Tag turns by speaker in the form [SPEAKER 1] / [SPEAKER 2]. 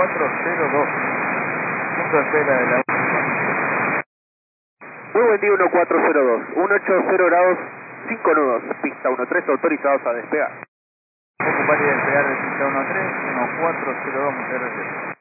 [SPEAKER 1] 1402. Punto de espera de la...
[SPEAKER 2] Muy buen día 1402, 180 grados, 5 nudos, pista 13 autorizados a despegar.
[SPEAKER 1] Ocupar y despegar de pista 13, 1402, muchas gracias.